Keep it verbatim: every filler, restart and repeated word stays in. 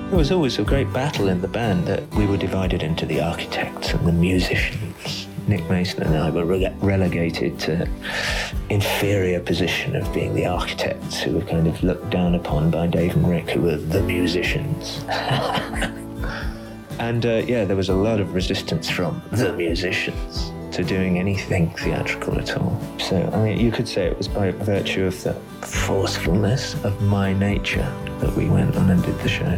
There was always a great battle in the band that we were divided into the architects and the musicians. Nick Mason and I were re- relegated to inferior position of being the architects, who were kind of looked down upon by Dave and Rick, who were the musicians. And uh, yeah, there was a lot of resistance from the musicians to doing anything theatrical at all. So, I mean, you could say it was by virtue of the forcefulness of my nature that we went on and did the show.